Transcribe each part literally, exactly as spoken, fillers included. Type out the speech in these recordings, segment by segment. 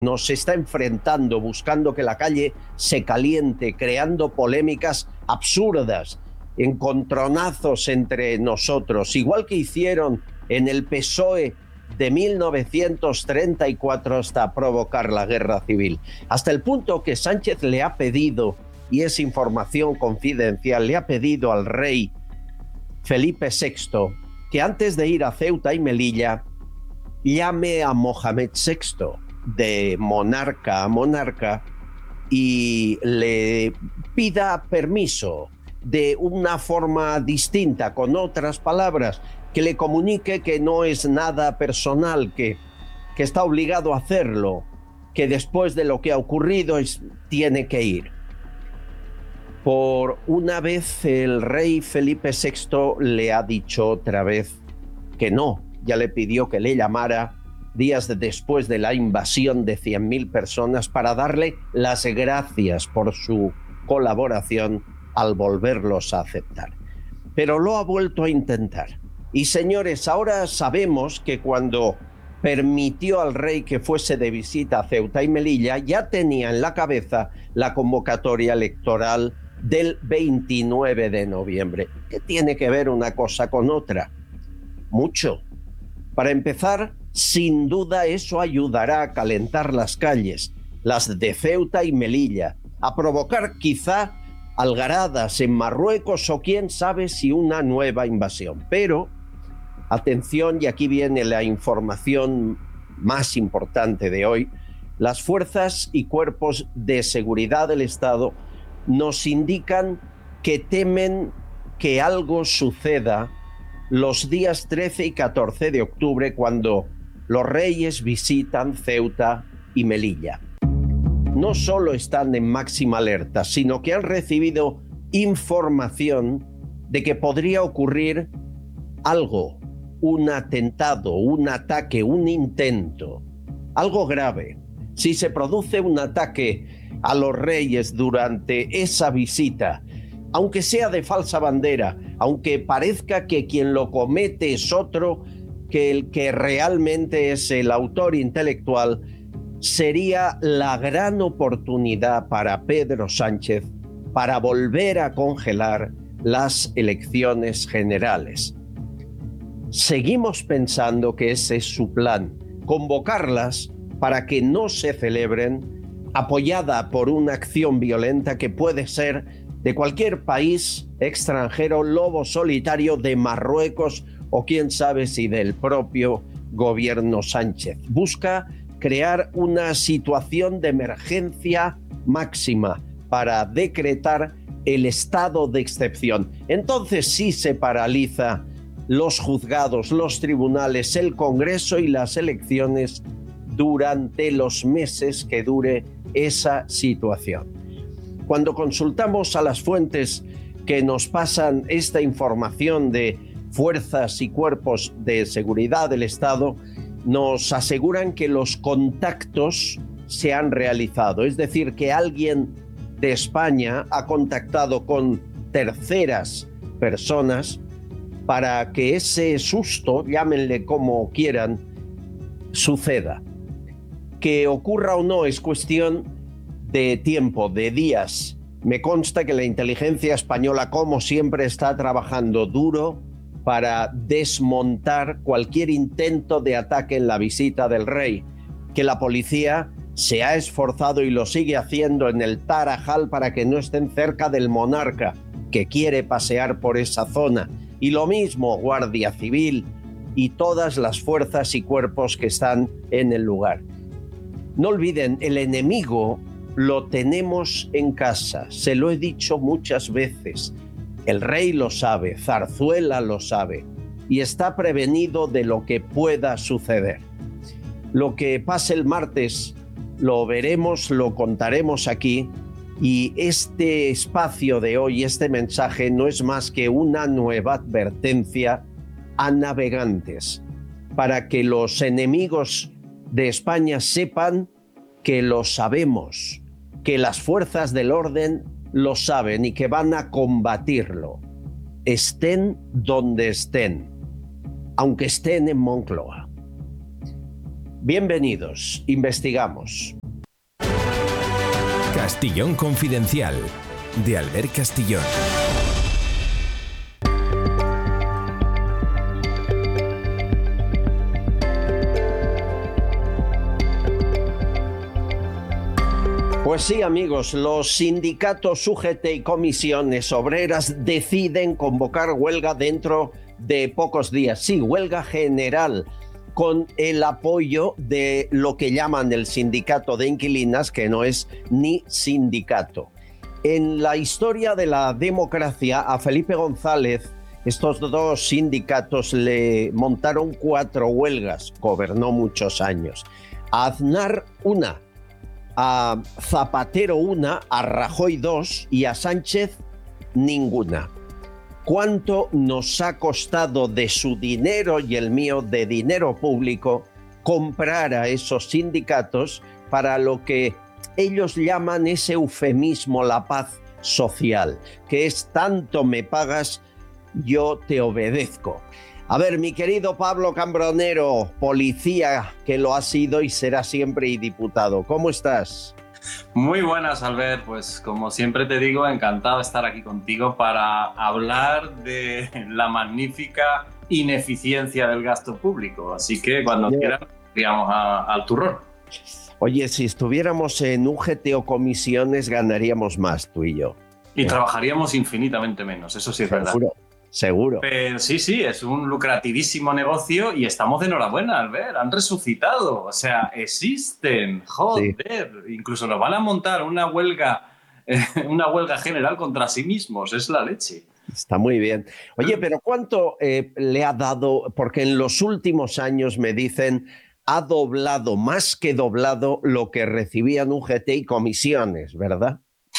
nos está enfrentando, buscando que la calle se caliente, creando polémicas absurdas, encontronazos entre nosotros, igual que hicieron en el P S O E de mil novecientos treinta y cuatro hasta provocar la guerra civil, hasta el punto que Sánchez le ha pedido, y es información confidencial, le ha pedido al rey Felipe sexto que antes de ir a Ceuta y Melilla llame a Mohamed sexto de monarca a monarca y le pida permiso de una forma distinta, con otras palabras, que le comunique que no es nada personal, que, que está obligado a hacerlo, que después de lo que ha ocurrido es, tiene que ir. Por una vez el rey Felipe sexto le ha dicho otra vez que no, ya le pidió que le llamara días después de la invasión de cien mil personas para darle las gracias por su colaboración al volverlos a aceptar. Pero lo ha vuelto a intentar. Y señores, ahora sabemos que cuando permitió al rey que fuese de visita a Ceuta y Melilla, ya tenía en la cabeza la convocatoria electoral del veintinueve de noviembre. ¿Qué tiene que ver una cosa con otra? Mucho. Para empezar, sin duda eso ayudará a calentar las calles, las de Ceuta y Melilla, a provocar quizá algaradas en Marruecos o quién sabe si una nueva invasión. Pero, atención, y aquí viene la información más importante de hoy, las fuerzas y cuerpos de seguridad del Estado nos indican que temen que algo suceda los días trece y catorce de octubre, cuando los reyes visitan Ceuta y Melilla. No solo están en máxima alerta, sino que han recibido información de que podría ocurrir algo, un atentado, un ataque, un intento, algo grave. Si se produce un ataque a los reyes durante esa visita, aunque sea de falsa bandera, aunque parezca que quien lo comete es otro que el que realmente es el autor intelectual, sería la gran oportunidad para Pedro Sánchez para volver a congelar las elecciones generales. Seguimos pensando que ese es su plan, convocarlas para que no se celebren, apoyada por una acción violenta que puede ser de cualquier país extranjero, lobo solitario de Marruecos o quién sabe si del propio gobierno Sánchez. Busca crear una situación de emergencia máxima para decretar el estado de excepción. Entonces sí se paraliza los juzgados, los tribunales, el Congreso y las elecciones durante los meses que dure esa situación. Cuando consultamos a las fuentes que nos pasan esta información de fuerzas y cuerpos de seguridad del Estado, nos aseguran que los contactos se han realizado, es decir, que alguien de España ha contactado con terceras personas para que ese susto, llámenle como quieran, suceda. Que ocurra o no es cuestión de tiempo, de días. Me consta que la inteligencia española, como siempre, está trabajando duro para desmontar cualquier intento de ataque en la visita del rey, que la policía se ha esforzado y lo sigue haciendo en el Tarajal para que no estén cerca del monarca, que quiere pasear por esa zona, y lo mismo Guardia Civil y todas las fuerzas y cuerpos que están en el lugar. No olviden, el enemigo lo tenemos en casa, se lo he dicho muchas veces. El rey lo sabe, Zarzuela lo sabe y está prevenido de lo que pueda suceder. Lo que pase el martes lo veremos, lo contaremos aquí, y este espacio de hoy, este mensaje, no es más que una nueva advertencia a navegantes para que los enemigos de España sepan que lo sabemos, que las fuerzas del orden lo saben y que van a combatirlo, estén donde estén, aunque estén en Moncloa. Bienvenidos, investigamos. Castillón Confidencial, de Albert Castillón. Pues sí, amigos, los sindicatos U G T y comisiones obreras deciden convocar huelga dentro de pocos días. Sí, huelga general, con el apoyo de lo que llaman el sindicato de inquilinas, que no es ni sindicato. En la historia de la democracia, a Felipe González, estos dos sindicatos le montaron cuatro huelgas, gobernó muchos años. A Aznar una, a Zapatero una, a Rajoy dos y a Sánchez ninguna. ¿Cuánto nos ha costado de su dinero y el mío de dinero público comprar a esos sindicatos para lo que ellos llaman ese eufemismo, la paz social, que es tanto me pagas, yo te obedezco? A ver, mi querido Pablo Cambronero, policía que lo ha sido y será siempre y diputado, ¿cómo estás? Muy buenas, Albert. Pues como siempre te digo, encantado de estar aquí contigo para hablar de la magnífica ineficiencia del gasto público. Así que cuando yeah. quieran, digamos al turrón. Oye, si estuviéramos en U G T o comisiones, ganaríamos más tú y yo. Y yeah. trabajaríamos infinitamente menos, eso sí es Seguro. verdad. Seguro. Pero sí, sí, es un lucrativísimo negocio y estamos de enhorabuena, Albert. Han resucitado, o sea, existen, joder. Sí. Incluso nos van a montar una huelga, eh, una huelga general contra sí mismos, es la leche. Está muy bien. Oye, pero ¿cuánto eh, le ha dado? Porque en los últimos años me dicen ha doblado, más que doblado, lo que recibían U G T y comisiones, ¿verdad?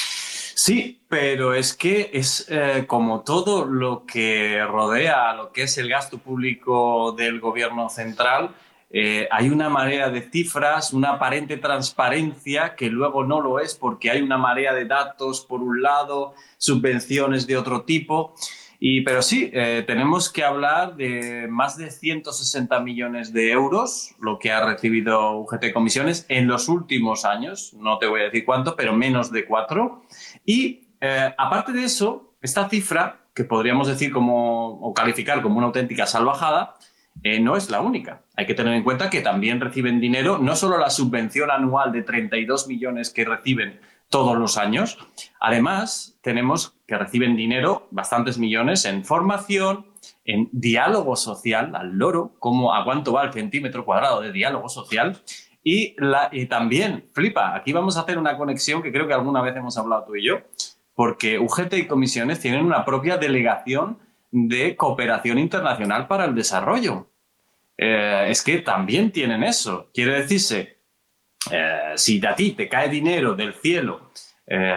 Sí, pero es que es eh, como todo lo que rodea a lo que es el gasto público del gobierno central, eh, hay una marea de cifras, una aparente transparencia que luego no lo es porque hay una marea de datos por un lado, subvenciones de otro tipo. Y, pero sí, eh, tenemos que hablar de más de ciento sesenta millones de euros, lo que ha recibido U G T Comisiones en los últimos años, no te voy a decir cuánto, pero menos de cuatro. Y eh, aparte de eso, esta cifra, que podríamos decir como, o calificar como una auténtica salvajada, eh, no es la única. Hay que tener en cuenta que también reciben dinero, no solo la subvención anual de treinta y dos millones que reciben todos los años. Además, tenemos que reciben dinero, bastantes millones, en formación, en diálogo social, al loro, como a cuánto va el centímetro cuadrado de diálogo social. Y, la, y también, flipa, aquí vamos a hacer una conexión que creo que alguna vez hemos hablado tú y yo, porque U G T y comisiones tienen una propia delegación de cooperación internacional para el desarrollo. Eh, es que también tienen eso. Quiere decirse, Eh, si a ti te cae dinero del cielo eh,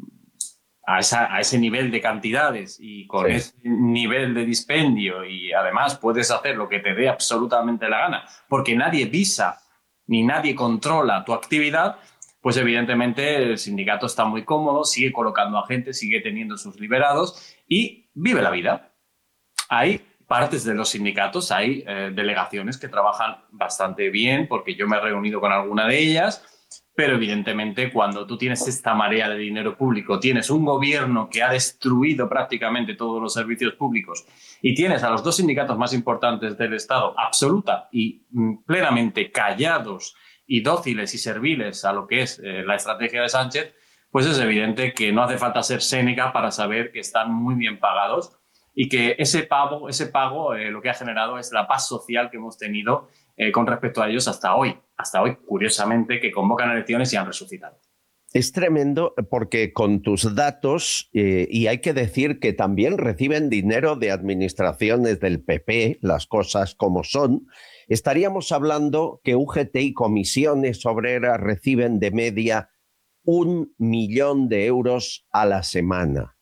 a, esa, a ese nivel de cantidades y con sí. ese nivel de dispendio y además puedes hacer lo que te dé absolutamente la gana porque nadie visa ni nadie controla tu actividad, pues evidentemente el sindicato está muy cómodo, sigue colocando a gente, sigue teniendo sus liberados y vive la vida. Hay partes de los sindicatos, hay eh, delegaciones que trabajan bastante bien, porque yo me he reunido con alguna de ellas, pero evidentemente cuando tú tienes esta marea de dinero público, tienes un gobierno que ha destruido prácticamente todos los servicios públicos y tienes a los dos sindicatos más importantes del Estado absoluta y mm, plenamente callados y dóciles y serviles a lo que es eh, la estrategia de Sánchez, pues es evidente que no hace falta ser Séneca para saber que están muy bien pagados y que ese pago, ese pago eh, lo que ha generado es la paz social que hemos tenido eh, con respecto a ellos hasta hoy. Hasta hoy, curiosamente, que convocan elecciones y han resucitado. Es tremendo porque con tus datos, eh, y hay que decir que también reciben dinero de administraciones del P P, las cosas como son, estaríamos hablando que U G T y comisiones obreras reciben de media un millón de euros a la semana.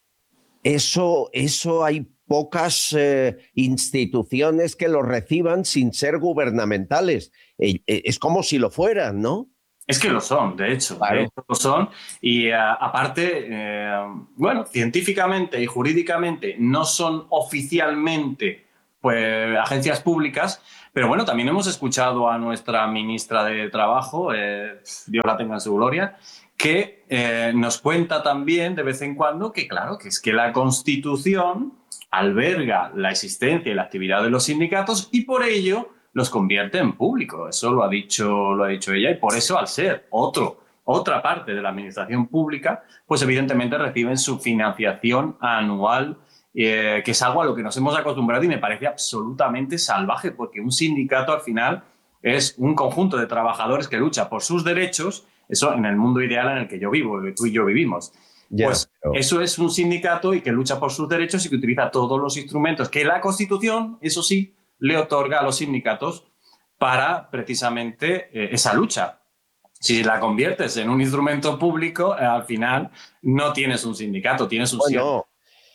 Eso, eso hay pocas eh, instituciones que lo reciban sin ser gubernamentales. Eh, eh, es como si lo fueran, ¿no? Es que lo son, de hecho, claro. de hecho lo son. Y uh, aparte, eh, bueno, científicamente y jurídicamente no son oficialmente pues, agencias públicas, Pero bueno, también hemos escuchado a nuestra ministra de Trabajo, eh, Dios la tenga en su gloria, que eh, nos cuenta también de vez en cuando que, claro, que es que la Constitución alberga la existencia y la actividad de los sindicatos y por ello los convierte en público. Eso lo ha dicho, lo ha dicho ella, y por eso, al ser otro, otra parte de la administración pública, pues evidentemente reciben su financiación anual, eh, que es algo a lo que nos hemos acostumbrado y me parece absolutamente salvaje, porque un sindicato al final es un conjunto de trabajadores que lucha por sus derechos, eso en el mundo ideal en el que yo vivo, que tú y yo vivimos. Ya, pues pero... eso es un sindicato y que lucha por sus derechos y que utiliza todos los instrumentos que la Constitución, eso sí, le otorga a los sindicatos para precisamente eh, esa lucha. Si la conviertes en un instrumento público, eh, al final no tienes un sindicato, tienes un bueno,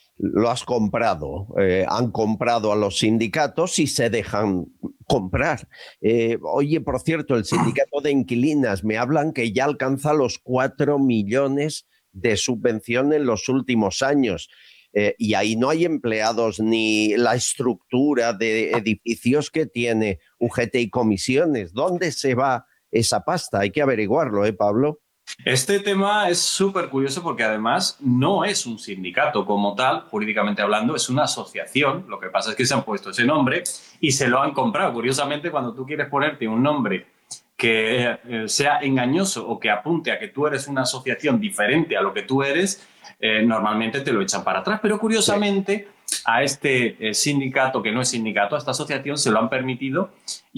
lo has comprado. Eh, han comprado a los sindicatos y se dejan comprar. Eh, oye, por cierto, el sindicato de inquilinas me hablan que ya alcanza los cuatro millones de subvención en los últimos años. Eh, y ahí no hay empleados ni la estructura de edificios que tiene U G T y comisiones. ¿Dónde se va esa pasta? Hay que averiguarlo, ¿eh, Pablo? Este tema es súper curioso porque además no es un sindicato como tal, jurídicamente hablando, es una asociación. Lo que pasa es que se han puesto ese nombre y se lo han comprado. Curiosamente, cuando tú quieres ponerte un nombre que sea engañoso o que apunte a que tú eres una asociación diferente a lo que tú eres, eh, normalmente te lo echan para atrás. Pero curiosamente, a este eh, sindicato, que no es sindicato, a esta asociación se lo han permitido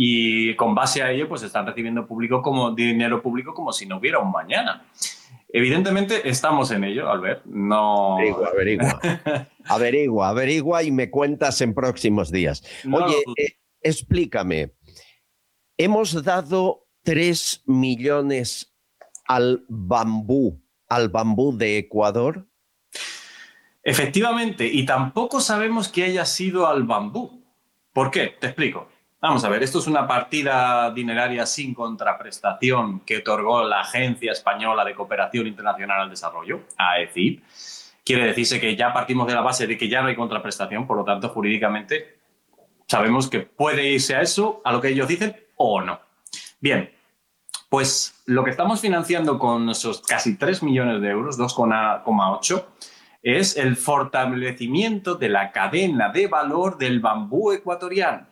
y con base a ello pues están recibiendo público como, dinero público como si no hubiera un mañana. Evidentemente estamos en ello, Albert. No... Averigua, averigua. averigua, averigua y me cuentas en próximos días. No Oye, lo... eh, explícame. Hemos dado tres millones al bambú, al bambú de Ecuador. Efectivamente, y tampoco sabemos que haya sido al bambú. ¿Por qué? Te explico. Vamos a ver, esto es una partida dineraria sin contraprestación que otorgó la Agencia Española de Cooperación Internacional al Desarrollo, A E C I. Quiere decirse que ya partimos de la base de que ya no hay contraprestación, por lo tanto, jurídicamente sabemos que puede irse a eso, a lo que ellos dicen, o no. Bien, pues lo que estamos financiando con esos casi tres millones de euros, dos coma ocho, es el fortalecimiento de la cadena de valor del bambú ecuatoriano.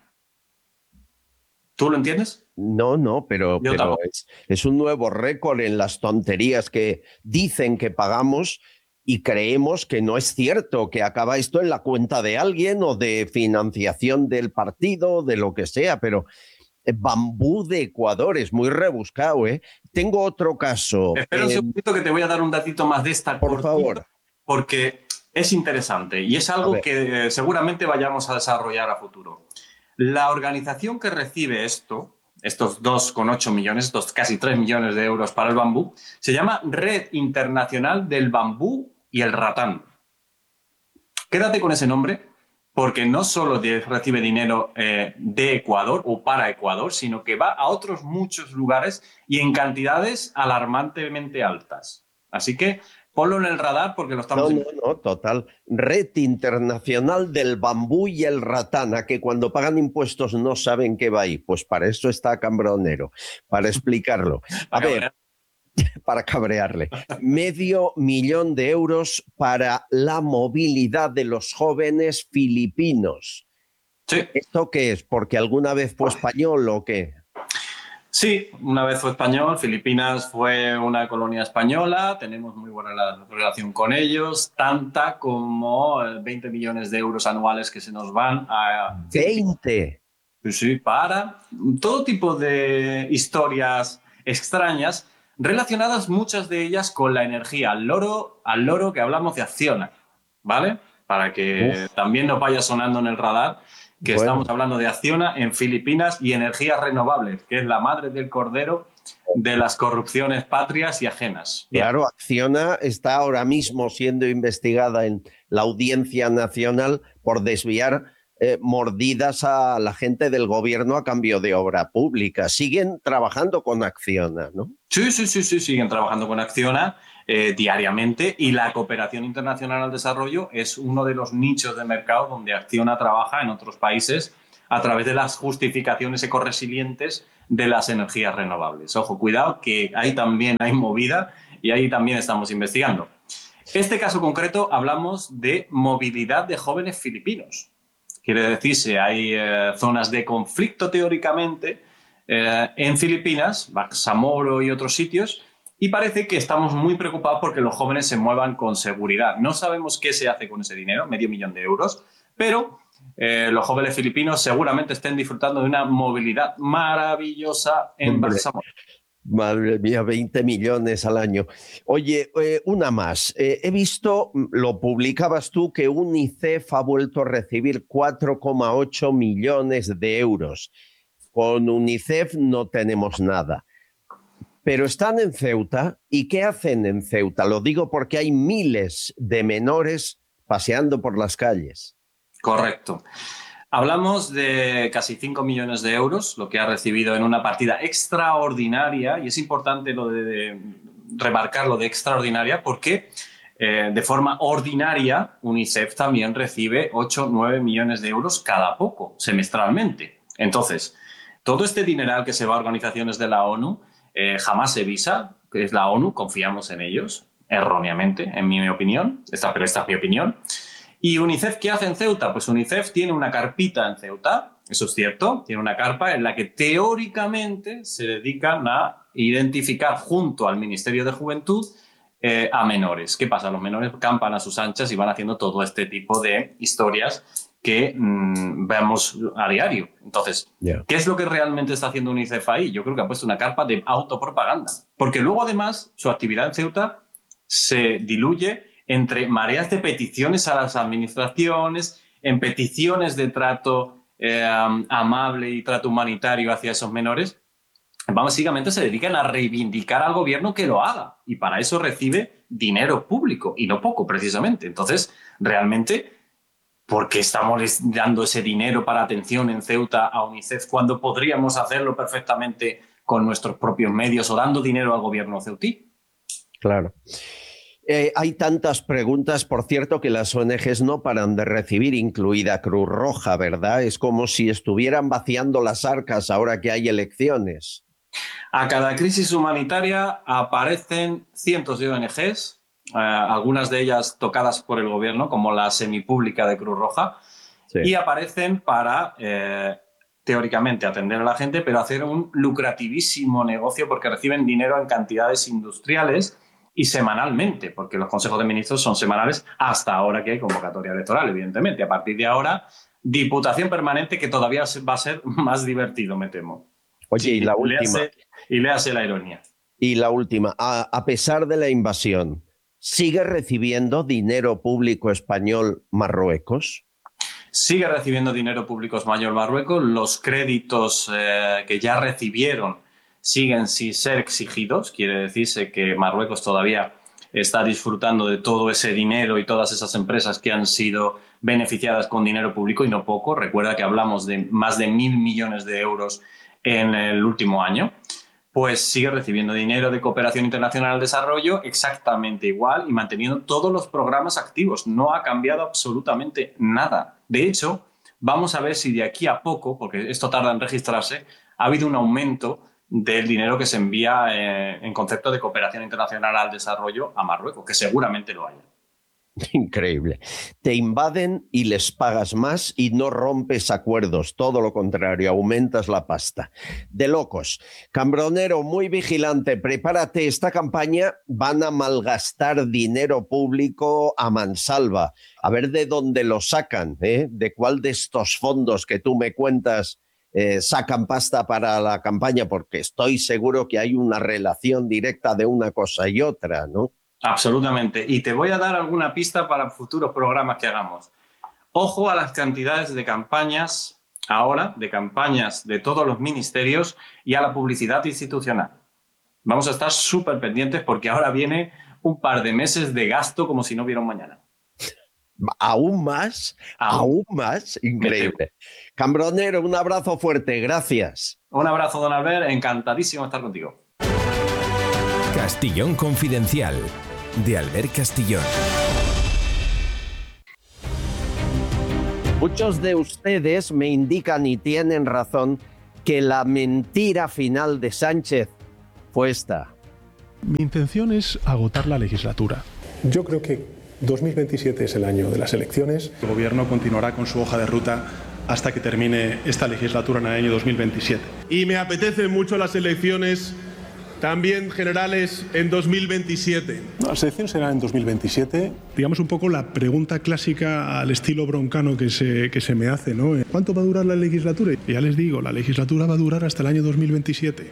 ¿Tú lo entiendes? No, no, pero, pero es, es un nuevo récord en las tonterías que dicen que pagamos y creemos que no es cierto, que acaba esto en la cuenta de alguien o de financiación del partido, de lo que sea, pero bambú de Ecuador es muy rebuscado, ¿eh? Tengo otro caso. Espera un eh, segundito que te voy a dar un datito más de esta Por cortita, favor. porque es interesante y es algo que eh, seguramente vayamos a desarrollar a futuro. La organización que recibe esto, estos dos coma ocho millones, estos casi tres millones de euros para el bambú, se llama Red Internacional del Bambú y el Ratán. Quédate con ese nombre porque no solo recibe dinero eh, de Ecuador o para Ecuador, sino que va a otros muchos lugares y en cantidades alarmantemente altas. Así que ponlo en el radar porque lo estamos... No, no, no, total. Red Internacional del Bambú y el Ratán, a que cuando pagan impuestos no saben qué va ahí. Pues para eso está Cambronero, para explicarlo. A ver, para cabrearle. Medio millón de euros para la movilidad de los jóvenes filipinos. Sí. ¿Esto qué es? ¿Porque alguna vez fue español o qué? Sí, una vez fue español. Filipinas fue una colonia española. Tenemos muy buena relación con ellos, tanta como veinte millones de euros anuales que se nos van a... ¿veinte? Sí, para todo tipo de historias extrañas relacionadas, muchas de ellas con la energía al loro, al loro que hablamos de Acciona, ¿vale? Para que Uf. también nos vaya sonando en el radar que bueno. estamos hablando de Acciona en Filipinas y energías renovables, que es la madre del cordero de las corrupciones patrias y ajenas. Bien. Claro, Acciona está ahora mismo siendo investigada en la Audiencia Nacional por desviar eh, mordidas a la gente del gobierno a cambio de obra pública. Siguen trabajando con Acciona, ¿no? Sí, sí, sí, sí, siguen trabajando con Acciona eh, diariamente, y la cooperación internacional al desarrollo es uno de los nichos de mercado donde Acciona trabaja en otros países a través de las justificaciones ecoresilientes de las energías renovables. Ojo, cuidado, que ahí también hay movida y ahí también estamos investigando. Este caso concreto hablamos de movilidad de jóvenes filipinos. Quiere decirse, hay eh, zonas de conflicto teóricamente eh, en Filipinas, Bangsamoro y otros sitios, y parece que estamos muy preocupados porque los jóvenes se muevan con seguridad. No sabemos qué se hace con ese dinero, medio millón de euros, pero eh, los jóvenes filipinos seguramente estén disfrutando de una movilidad maravillosa en Bangsamoro. Madre mía, veinte millones al año. Oye, eh, una más. Eh, he visto, lo publicabas tú, que UNICEF ha vuelto a recibir cuatro coma ocho millones de euros. Con UNICEF no tenemos nada. Pero están en Ceuta. ¿Y qué hacen en Ceuta? Lo digo porque hay miles de menores paseando por las calles. Correcto. Hablamos de casi cinco millones de euros, lo que ha recibido en una partida extraordinaria, y es importante lo de, de remarcar lo de extraordinaria porque eh, de forma ordinaria UNICEF también recibe ocho o nueve millones de euros cada poco, semestralmente. Entonces, todo este dineral que se va a organizaciones de la ONU eh, jamás se visa, que es la ONU, confiamos en ellos, erróneamente, en mi opinión, esta, pero esta es mi opinión. ¿Y UNICEF qué hace en Ceuta? Pues UNICEF tiene una carpita en Ceuta, eso es cierto, tiene una carpa en la que teóricamente se dedican a identificar junto al Ministerio de Juventud eh, a menores. ¿Qué pasa? Los menores campan a sus anchas y van haciendo todo este tipo de historias que mmm, vemos a diario. Entonces, yeah. ¿Qué es lo que realmente está haciendo UNICEF ahí? Yo creo que ha puesto una carpa de autopropaganda, porque luego además su actividad en Ceuta se diluye entre mareas de peticiones a las administraciones, en peticiones de trato eh, amable y trato humanitario hacia esos menores. Básicamente se dedican a reivindicar al gobierno que lo haga y para eso recibe dinero público y no poco precisamente. Entonces, realmente, ¿por qué estamos dando ese dinero para atención en Ceuta a UNICEF cuando podríamos hacerlo perfectamente con nuestros propios medios o dando dinero al gobierno ceutí? Claro. Eh, hay tantas preguntas, por cierto, que las O N Ges no paran de recibir, incluida Cruz Roja, ¿verdad? Es como si estuvieran vaciando las arcas ahora que hay elecciones. A cada crisis humanitaria aparecen cientos de O N Ges, eh, algunas de ellas tocadas por el gobierno, como la semipública de Cruz Roja, sí. Y aparecen para, eh, teóricamente, atender a la gente, pero hacer un lucrativísimo negocio porque reciben dinero en cantidades industriales y semanalmente, porque los consejos de ministros son semanales hasta ahora que hay convocatoria electoral, evidentemente. A partir de ahora, diputación permanente, que todavía va a ser más divertido, me temo. Oye, sí, y la última. Léase, y léase la ironía. Y la última, a, a pesar de la invasión, ¿sigue recibiendo dinero público español Marruecos? Sigue recibiendo dinero público español Marruecos. Los créditos eh, que ya recibieron siguen sin ser exigidos, quiere decirse que Marruecos todavía está disfrutando de todo ese dinero y todas esas empresas que han sido beneficiadas con dinero público y no poco. Recuerda que hablamos de más de mil millones de euros en el último año. Pues sigue recibiendo dinero de cooperación internacional al desarrollo exactamente igual y manteniendo todos los programas activos. No ha cambiado absolutamente nada. De hecho, vamos a ver si de aquí a poco, porque esto tarda en registrarse, ha habido un aumento del dinero que se envía eh, en concepto de cooperación internacional al desarrollo a Marruecos, que seguramente lo haya. Increíble. Te invaden y les pagas más y no rompes acuerdos, todo lo contrario, aumentas la pasta. De locos. Cambronero, muy vigilante, prepárate, esta campaña van a malgastar dinero público a mansalva. A ver de dónde lo sacan, ¿eh? De cuál de estos fondos que tú me cuentas Eh, sacan pasta para la campaña, porque estoy seguro que hay una relación directa de una cosa y otra, ¿no? Absolutamente. Y te voy a dar alguna pista para futuros programas que hagamos. Ojo a las cantidades de campañas, ahora, de campañas de todos los ministerios y a la publicidad institucional. Vamos a estar súper pendientes porque ahora viene un par de meses de gasto como si no hubiera un mañana. ¿Aún más? ¿Aún, ¿Aún más? Increíble. Cambronero, un abrazo fuerte, gracias. Un abrazo, don Albert, encantadísimo de estar contigo. Castillón Confidencial, de Albert Castillón. Muchos de ustedes me indican, y tienen razón, que la mentira final de Sánchez fue esta. Mi intención es agotar la legislatura. Yo creo que dos mil veintisiete es el año de las elecciones. El gobierno continuará con su hoja de ruta hasta que termine esta legislatura en el año dos mil veintisiete. Y me apetecen mucho las elecciones también generales en dos mil veintisiete. No, las elecciones serán en dos mil veintisiete. Digamos un poco la pregunta clásica al estilo broncano que se, que se me hace, ¿no? ¿Cuánto va a durar la legislatura? Y ya les digo, la legislatura va a durar hasta el año dos mil veintisiete.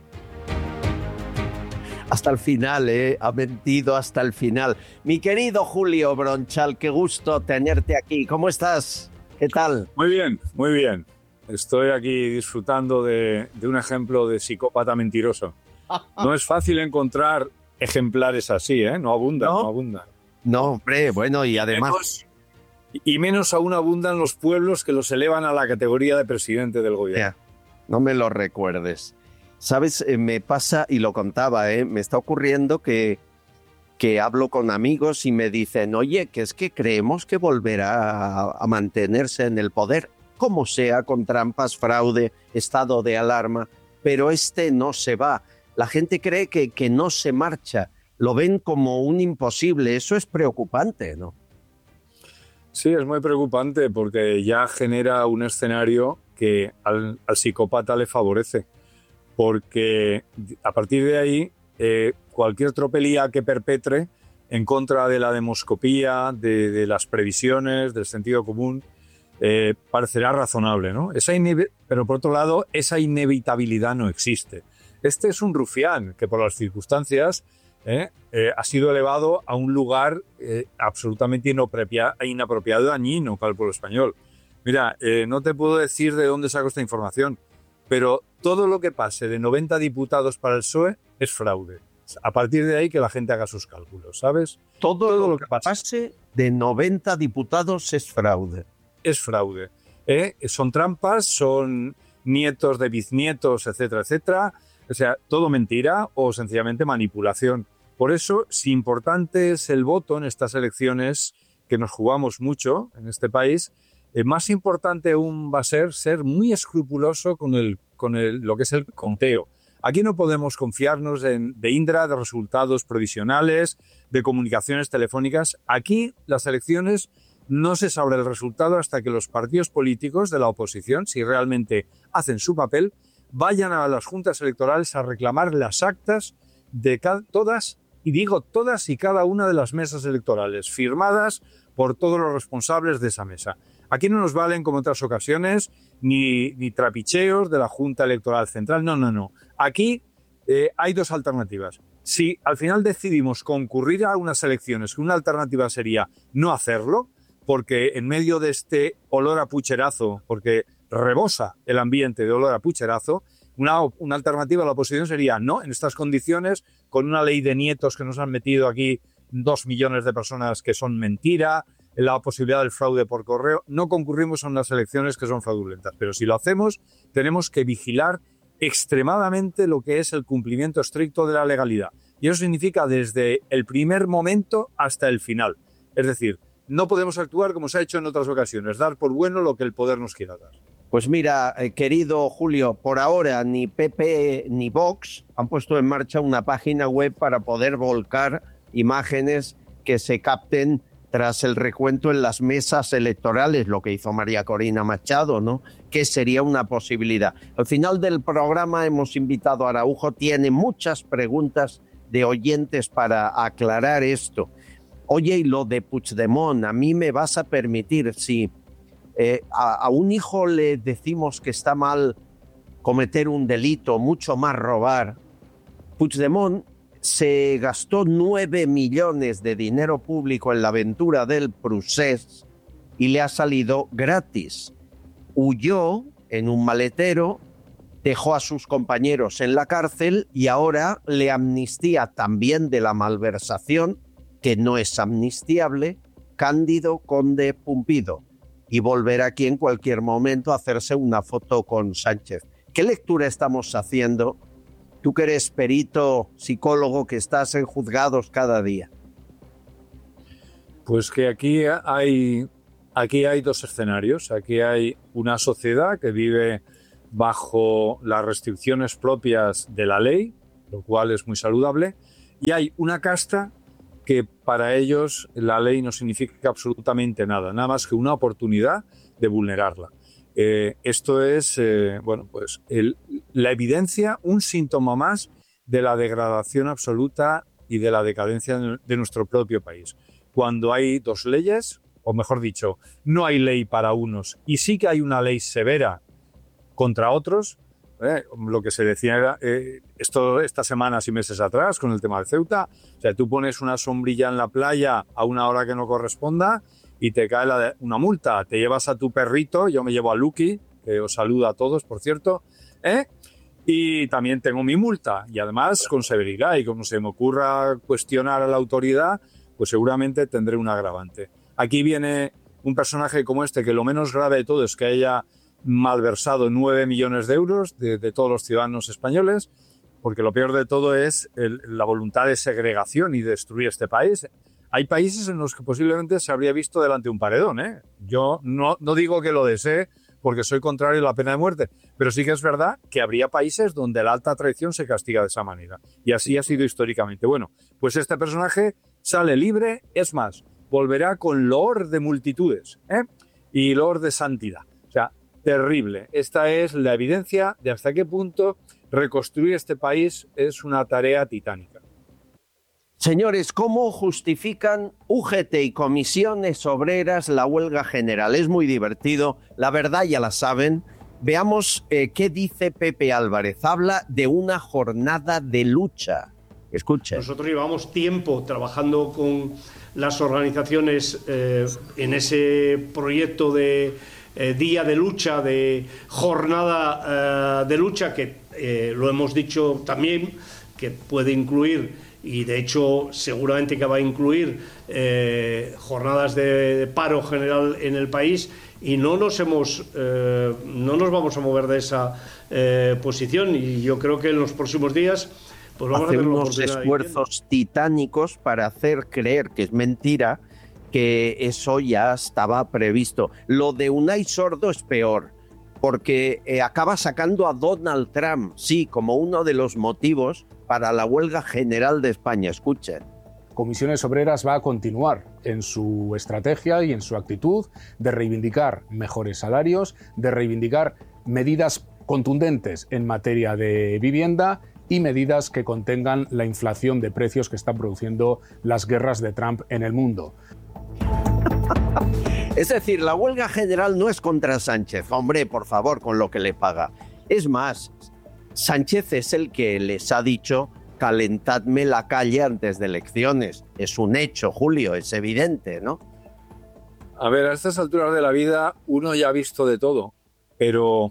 Hasta el final, ¿eh? Ha mentido hasta el final. Mi querido Julio Bronchal, qué gusto tenerte aquí. ¿Cómo estás? ¿Qué tal? Muy bien, muy bien. Estoy aquí disfrutando de, de un ejemplo de psicópata mentiroso. No es fácil encontrar ejemplares así, ¿eh? No abundan, no, no abundan. No, hombre, bueno, y además... Menos, y menos aún abundan los pueblos que los elevan a la categoría de presidente del gobierno. No me lo recuerdes. ¿Sabes? Eh, me pasa, y lo contaba, ¿eh? Me está ocurriendo que, que hablo con amigos y me dicen, oye, que es que creemos que volverá a, a mantenerse en el poder, como sea, con trampas, fraude, estado de alarma, pero este no se va. La gente cree que, que no se marcha, lo ven como un imposible. Eso es preocupante, ¿no? Sí, es muy preocupante porque ya genera un escenario que al, al psicópata le favorece, porque a partir de ahí eh, cualquier tropelía que perpetre en contra de la demoscopía, de, de las previsiones, del sentido común, eh, parecerá razonable, ¿no? Esa ineve- pero por otro lado, esa inevitabilidad no existe. Este es un rufián que por las circunstancias eh, eh, ha sido elevado a un lugar eh, absolutamente inapropiado, inapropiado y dañino para el pueblo español. Mira, eh, no te puedo decir de dónde saco esta información, pero todo lo que pase de noventa diputados para el P S O E es fraude. A partir de ahí que la gente haga sus cálculos, ¿sabes? Todo, todo lo que pase. pase de noventa diputados es fraude. Es fraude. ¿eh? Son trampas, son nietos de bisnietos, etcétera, etcétera. O sea, todo mentira o sencillamente manipulación. Por eso, si importante es el voto en estas elecciones, que nos jugamos mucho en este país, eh, más importante aún va a ser ser muy escrupuloso con, el, con el, lo que es el conteo. Aquí no podemos confiarnos en, de Indra, de resultados provisionales, de comunicaciones telefónicas. Aquí las elecciones no se sabrá el resultado hasta que los partidos políticos de la oposición, si realmente hacen su papel, vayan a las juntas electorales a reclamar las actas de cada, todas, y digo todas y cada una de las mesas electorales, firmadas por todos los responsables de esa mesa. Aquí no nos valen, como en otras ocasiones, ni, ni trapicheos de la Junta Electoral Central, no, no, no. Aquí eh, hay dos alternativas. Si al final decidimos concurrir a unas elecciones, una alternativa sería no hacerlo, porque en medio de este olor a pucherazo, porque rebosa el ambiente de olor a pucherazo, una, una alternativa a la oposición sería no, en estas condiciones, con una ley de nietos que nos han metido aquí dos millones de personas que son mentira, la posibilidad del fraude por correo, no concurrimos a unas elecciones que son fraudulentas. Pero si lo hacemos, tenemos que vigilar extremadamente lo que es el cumplimiento estricto de la legalidad. Y eso significa desde el primer momento hasta el final. Es decir, no podemos actuar como se ha hecho en otras ocasiones, dar por bueno lo que el poder nos quiera dar. Pues mira, eh, querido Julio, por ahora ni P P ni Vox han puesto en marcha una página web para poder volcar imágenes que se capten tras el recuento en las mesas electorales, lo que hizo María Corina Machado, ¿no? Que sería una posibilidad. Al final del programa hemos invitado a Araujo, tiene muchas preguntas de oyentes para aclarar esto. Oye, y lo de Puigdemont, a mí me vas a permitir, si eh, a, a un hijo le decimos que está mal cometer un delito, mucho más robar, Puigdemont se gastó nueve millones de dinero público en la aventura del Prusés y le ha salido gratis. Huyó en un maletero, dejó a sus compañeros en la cárcel y ahora le amnistía también de la malversación, que no es amnistiable, Cándido Conde Pumpido, y volverá aquí en cualquier momento a hacerse una foto con Sánchez. ¿Qué lectura estamos haciendo? Tú que eres perito, psicólogo, que estás en juzgados cada día. Pues que aquí hay, aquí hay dos escenarios. Aquí hay una sociedad que vive bajo las restricciones propias de la ley, lo cual es muy saludable, y hay una casta que para ellos la ley no significa absolutamente nada, nada más que una oportunidad de vulnerarla. Eh, esto es, eh, bueno, pues el, la evidencia, un síntoma más de la degradación absoluta y de la decadencia de nuestro propio país. Cuando hay dos leyes, o mejor dicho, no hay ley para unos y sí que hay una ley severa contra otros, eh, lo que se decía era, eh, esto estas semanas y meses atrás con el tema de Ceuta, o sea, tú pones una sombrilla en la playa a una hora que no corresponda y te cae la de, una multa, te llevas a tu perrito, yo me llevo a Lucky, que os saluda a todos, por cierto, ¿eh? Y también tengo mi multa, y además con severidad, y como se me ocurra cuestionar a la autoridad, pues seguramente tendré un agravante. Aquí viene un personaje como este, que lo menos grave de todo es que haya malversado nueve millones de euros de, de todos los ciudadanos españoles, porque lo peor de todo es el, la voluntad de segregación y de destruir este país. Hay países en los que posiblemente se habría visto delante un paredón, ¿eh? Yo no, no digo que lo desee, porque soy contrario a la pena de muerte, pero sí que es verdad que habría países donde la alta traición se castiga de esa manera, y así ha sido históricamente. Bueno, pues este personaje sale libre, es más, volverá con loor de multitudes, ¿eh? Y loor de santidad. O sea, terrible. Esta es la evidencia de hasta qué punto reconstruir este país es una tarea titánica. Señores, ¿cómo justifican U G T y comisiones obreras la huelga general? Es muy divertido, la verdad ya la saben. Veamos eh, qué dice Pepe Álvarez. Habla de una jornada de lucha. Escuchen. Nosotros llevamos tiempo trabajando con las organizaciones eh, en ese proyecto de eh, día de lucha, de jornada eh, de lucha, que eh, lo hemos dicho también, que puede incluir, y de hecho seguramente que va a incluir eh, jornadas de paro general en el país, y no nos hemos eh, no nos vamos a mover de esa eh, posición, y yo creo que en los próximos días pues vamos hacer a tener unos esfuerzos titánicos para hacer creer que es mentira, que eso ya estaba previsto. Lo de Unai Sordo es peor, porque eh, acaba sacando a Donald Trump, sí, como uno de los motivos para la huelga general de España. Escuchen. Comisiones Obreras va a continuar en su estrategia y en su actitud de reivindicar mejores salarios, de reivindicar medidas contundentes en materia de vivienda y medidas que contengan la inflación de precios que están produciendo las guerras de Trump en el mundo. Es decir, la huelga general no es contra Sánchez, hombre, por favor, con lo que le paga. Es más, Sánchez es el que les ha dicho: calentadme la calle antes de elecciones. Es un hecho, Julio, es evidente, ¿no? A ver, a estas alturas de la vida uno ya ha visto de todo, pero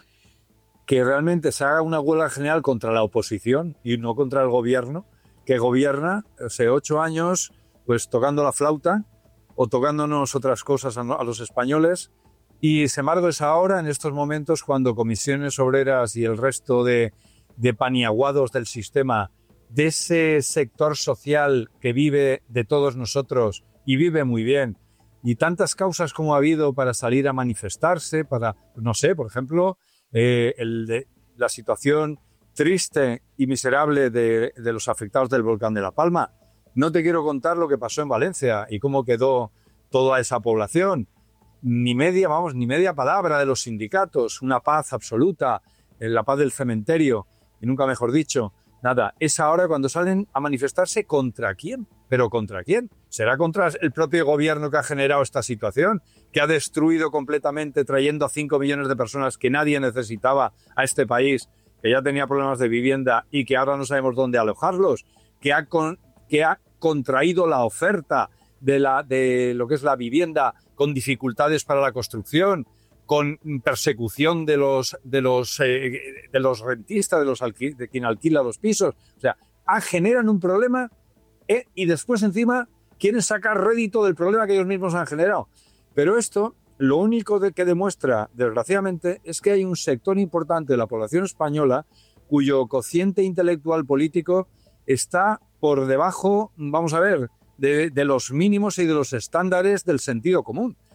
que realmente se haga una huelga general contra la oposición y no contra el gobierno, que gobierna hace ocho años pues tocando la flauta o tocándonos otras cosas a los españoles, y sin embargo es ahora, en estos momentos, cuando comisiones obreras y el resto de, de paniaguados del sistema, de ese sector social que vive de todos nosotros y vive muy bien, y tantas causas como ha habido para salir a manifestarse, para, no sé, por ejemplo, eh, el de, la situación triste y miserable de, de los afectados del volcán de La Palma. No te quiero contar lo que pasó en Valencia y cómo quedó toda esa población. Ni media, vamos, ni media palabra de los sindicatos, una paz absoluta, la paz del cementerio, y nunca mejor dicho. Nada, es ahora cuando salen a manifestarse. ¿Contra quién? ¿Pero contra quién? ¿Será contra el propio gobierno que ha generado esta situación? Que ha destruido completamente, trayendo a cinco millones de personas que nadie necesitaba a este país, que ya tenía problemas de vivienda y que ahora no sabemos dónde alojarlos, que ha, con, que ha contraído la oferta de, la, de lo que es la vivienda, con dificultades para la construcción, con persecución de los, de los, eh, de los rentistas, de, los alqui- de quien alquila los pisos. O sea, ah, generan un problema eh, y después encima quieren sacar rédito del problema que ellos mismos han generado. Pero esto, lo único de que demuestra, desgraciadamente, es que hay un sector importante de la población española cuyo cociente intelectual político está por debajo, vamos a ver, de, de los mínimos y de los estándares del sentido común.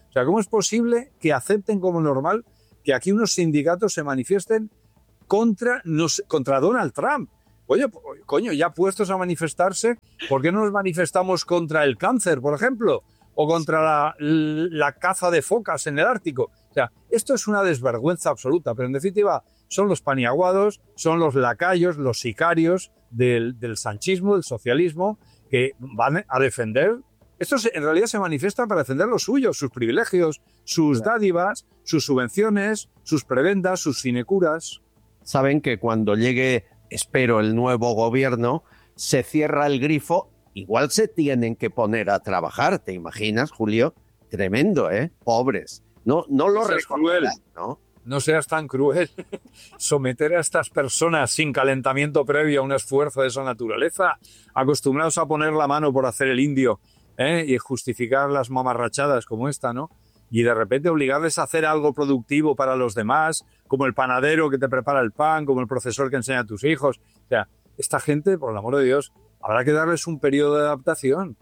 O sea, ¿cómo es posible que acepten como normal que aquí unos sindicatos se manifiesten contra, nos, contra Donald Trump? Oye, coño, ya puestos a manifestarse, ¿por qué no nos manifestamos contra el cáncer, por ejemplo? O contra la, la caza de focas en el Ártico. O sea, esto es una desvergüenza absoluta, pero en definitiva son los paniaguados, son los lacayos, los sicarios del, del sanchismo, del socialismo, que van a defender. Estos en realidad se manifiestan para defender lo suyo, sus privilegios, sus dádivas, sus subvenciones, sus prebendas, sus sinecuras. Saben que cuando llegue, espero, el nuevo gobierno, se cierra el grifo, igual se tienen que poner a trabajar, ¿te imaginas, Julio? Tremendo, ¿eh? Pobres. No, no lo recuerdan, ¿no? No seas tan cruel. Someter a estas personas sin calentamiento previo a un esfuerzo de esa naturaleza, acostumbrados a poner la mano por hacer el indio, ¿eh? Y justificar las mamarrachadas como esta, ¿no? Y de repente obligarles a hacer algo productivo para los demás, como el panadero que te prepara el pan, como el profesor que enseña a tus hijos. O sea, esta gente, por el amor de Dios, habrá que darles un periodo de adaptación.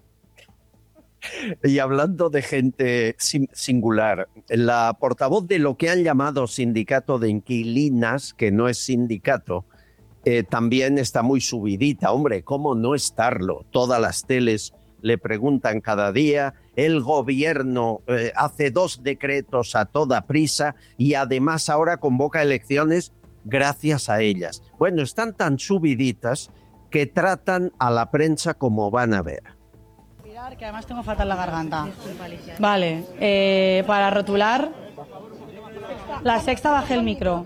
Y hablando de gente singular, la portavoz de lo que han llamado sindicato de inquilinas, que no es sindicato, eh, también está muy subidita. Hombre, ¿cómo no estarlo? Todas las teles le preguntan cada día, el gobierno eh, hace dos decretos a toda prisa y además ahora convoca elecciones gracias a ellas. Bueno, están tan subiditas que tratan a la prensa como van a ver. Que además tengo fatal la garganta. Vale, eh, para rotular, La Sexta, bajé el micro.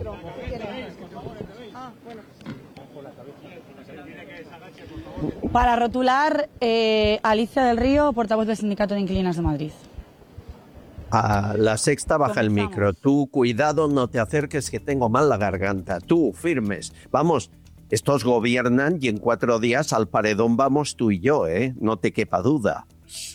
Para rotular, eh, Alicia del Río, portavoz del Sindicato de Inquilinas de Madrid. A La Sexta, baja el micro. Tú, cuidado, no te acerques, que tengo mal la garganta. Tú, firmes. Vamos, estos gobiernan y en cuatro días al paredón vamos tú y yo, ¿eh? No te quepa duda.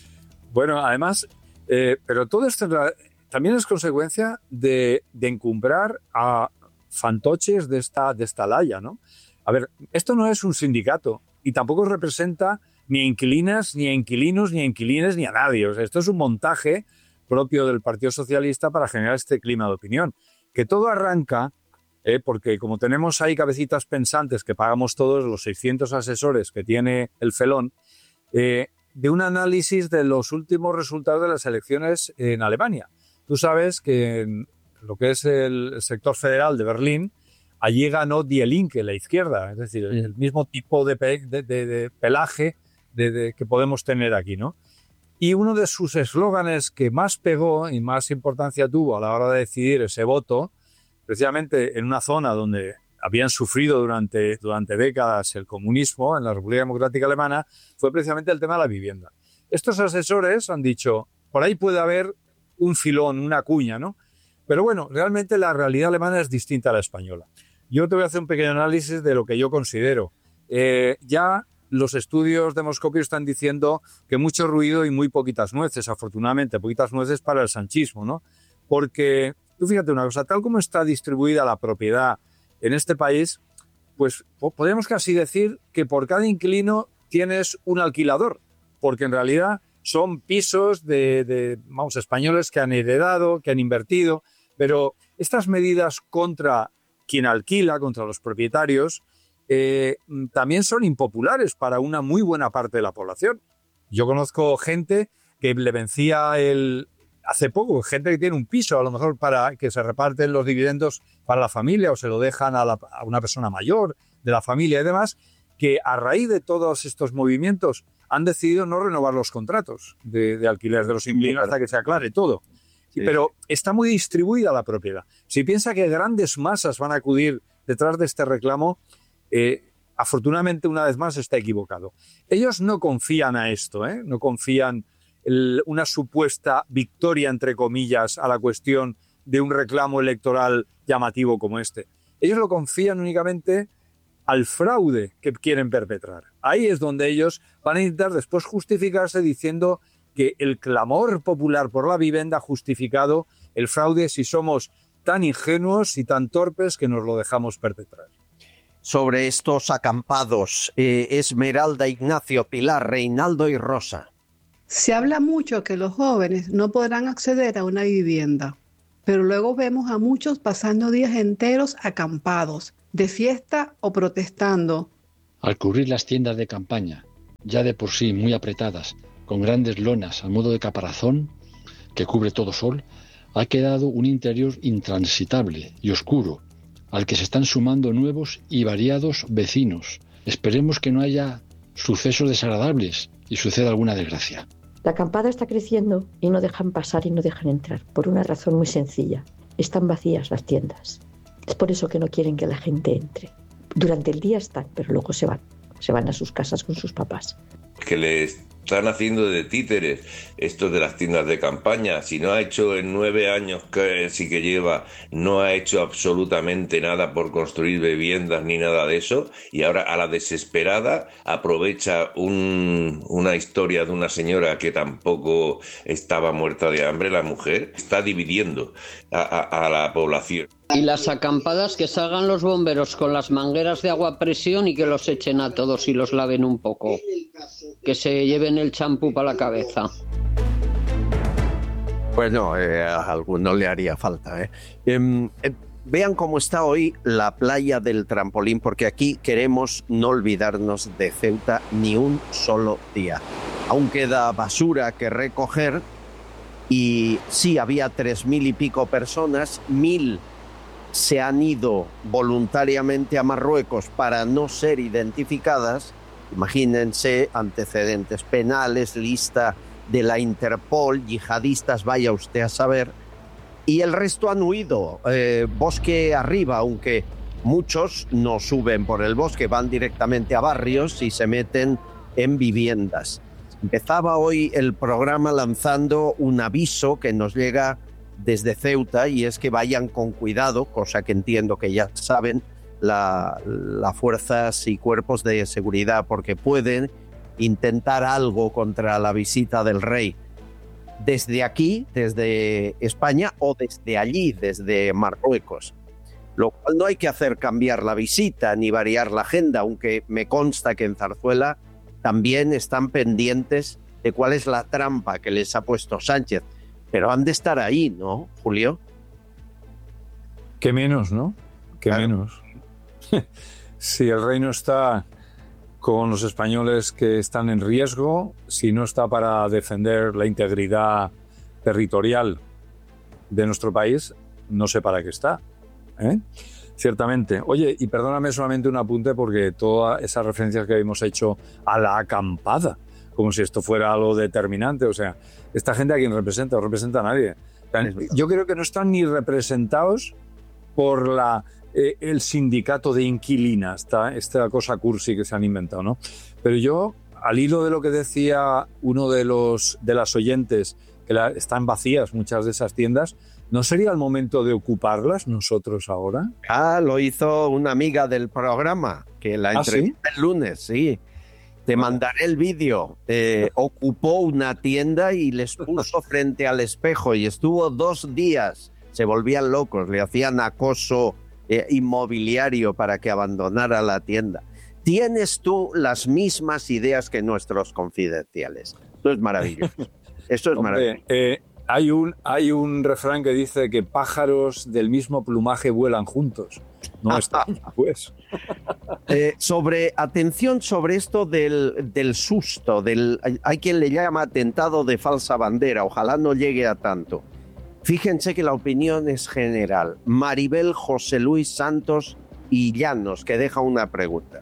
Bueno, además, eh, pero todo esto también es consecuencia de, de encumbrar a fantoches de esta, de esta laya, ¿no? A ver, esto no es un sindicato y tampoco representa ni a inquilinas, ni a inquilinos, ni a inquilines, ni a nadie. O sea, esto es un montaje propio del Partido Socialista para generar este clima de opinión. Que todo arranca, eh, porque como tenemos ahí cabecitas pensantes que pagamos todos los seiscientos asesores que tiene el Felón, eh, de un análisis de los últimos resultados de las elecciones en Alemania. Tú sabes que en lo que es el sector federal de Berlín, allí ganó Die Linke, la izquierda, es decir, el mismo tipo de, pe de, de, de pelaje de, de, que podemos tener aquí, ¿no? Y uno de sus eslóganes que más pegó y más importancia tuvo a la hora de decidir ese voto, precisamente en una zona donde habían sufrido durante, durante décadas el comunismo, en la República Democrática Alemana, fue precisamente el tema de la vivienda. Estos asesores han dicho, por ahí puede haber un filón, una cuña, ¿no? Pero bueno, realmente la realidad alemana es distinta a la española. Yo te voy a hacer un pequeño análisis de lo que yo considero. Eh, ya los estudios demoscopios están diciendo que mucho ruido y muy poquitas nueces, afortunadamente, poquitas nueces para el sanchismo, ¿no? Porque, tú fíjate una cosa, tal como está distribuida la propiedad en este país, pues podemos casi decir que por cada inquilino tienes un alquilador, porque en realidad son pisos de, de vamos, españoles que han heredado, que han invertido, pero estas medidas contra quien alquila, contra los propietarios, eh, también son impopulares para una muy buena parte de la población. Yo conozco gente que le vencía el... Hace poco, gente que tiene un piso, a lo mejor para que se reparten los dividendos para la familia o se lo dejan a, la, a una persona mayor de la familia y demás, que a raíz de todos estos movimientos han decidido no renovar los contratos de, de alquiler de los inquilinos hasta que se aclare todo. Sí. Pero está muy distribuida la propiedad. Si piensa que grandes masas van a acudir detrás de este reclamo, eh, afortunadamente una vez más está equivocado. Ellos no confían a esto, ¿eh? No confían el, una supuesta victoria, entre comillas, a la cuestión de un reclamo electoral llamativo como este. Ellos lo confían únicamente al fraude que quieren perpetrar. Ahí es donde ellos van a intentar después justificarse diciendo que el clamor popular por la vivienda ha justificado el fraude si somos tan ingenuos y tan torpes que nos lo dejamos perpetrar. Sobre estos acampados, eh, Esmeralda, Ignacio, Pilar, Reinaldo y Rosa. Se habla mucho que los jóvenes no podrán acceder a una vivienda, pero luego vemos a muchos pasando días enteros acampados, de fiesta o protestando. Al cubrir las tiendas de campaña, ya de por sí muy apretadas, con grandes lonas a modo de caparazón, que cubre todo sol, ha quedado un interior intransitable y oscuro, al que se están sumando nuevos y variados vecinos. Esperemos que no haya sucesos desagradables y suceda alguna desgracia. La acampada está creciendo y no dejan pasar y no dejan entrar, por una razón muy sencilla. Están vacías las tiendas. Es por eso que no quieren que la gente entre. Durante el día están, pero luego se van. Se van a sus casas con sus papás. Que les están haciendo de títeres esto de las tiendas de campaña. Si no ha hecho en nueve años que sí que lleva, no ha hecho absolutamente nada por construir viviendas ni nada de eso, y ahora a la desesperada aprovecha un, una historia de una señora que tampoco estaba muerta de hambre, la mujer, está dividiendo a, a, a la población. Y las acampadas, que salgan los bomberos con las mangueras de agua a presión y que los echen a todos y los laven un poco. Que se lleven el champú para la cabeza. Bueno, eh, a alguno le haría falta. ¿eh? Eh, eh, vean cómo está hoy la playa del Trampolín, porque aquí queremos no olvidarnos de Ceuta ni un solo día. Aún queda basura que recoger y sí, había tres mil y pico personas, mil se han ido voluntariamente a Marruecos para no ser identificadas. Imagínense, antecedentes penales, lista de la Interpol, yihadistas, vaya usted a saber. Y el resto han huido, eh, bosque arriba, aunque muchos no suben por el bosque, van directamente a barrios y se meten en viviendas. Empezaba hoy el programa lanzando un aviso que nos llega desde Ceuta, y es que vayan con cuidado, cosa que entiendo que ya saben las la fuerzas y cuerpos de seguridad, porque pueden intentar algo contra la visita del rey desde aquí, desde España, o desde allí, desde Marruecos. Lo cual no hay que hacer cambiar la visita ni variar la agenda, aunque me consta que en Zarzuela también están pendientes de cuál es la trampa que les ha puesto Sánchez. Pero han de estar ahí, ¿no, Julio? ¿Qué menos, no? ¿Qué claro. menos? Si el rey no está con los españoles que están en riesgo, si no está para defender la integridad territorial de nuestro país, no sé para qué está, ¿eh? Ciertamente. Oye, y perdóname solamente un apunte, porque todas esas referencias que hemos hecho a la acampada, como si esto fuera algo determinante, o sea, esta gente a quién representa, no representa a nadie. Yo creo que no están ni representados por la, eh, el sindicato de inquilinas, esta, esta cosa cursi que se han inventado, ¿no? Pero yo, al hilo de lo que decía uno de los de las oyentes, que la, están vacías muchas de esas tiendas, ¿no sería el momento de ocuparlas nosotros ahora? Ah, lo hizo una amiga del programa, que la entrevistó ¿Ah, sí? el lunes, sí. Te mandaré el vídeo. Eh, ocupó una tienda y les puso frente al espejo y estuvo dos días. Se volvían locos, le hacían acoso eh, inmobiliario para que abandonara la tienda. Tienes tú las mismas ideas que nuestros confidenciales. Esto es maravilloso. Esto es Hombre, maravilloso. Eh, hay, un, hay un refrán que dice que pájaros del mismo plumaje vuelan juntos. No está, pues. Eh, sobre, atención sobre esto del, del susto, del, hay quien le llama atentado de falsa bandera, ojalá no llegue a tanto. Fíjense que la opinión es general. Maribel José Luis Santos y Llanos, que deja una pregunta.